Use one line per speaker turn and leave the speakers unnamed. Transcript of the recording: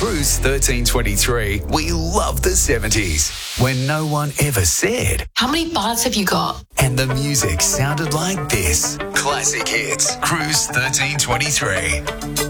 Cruise 1323, we love the 70s, when no one ever said.
How many bars have you got?
And the music sounded like this. Classic hits. Cruise 1323.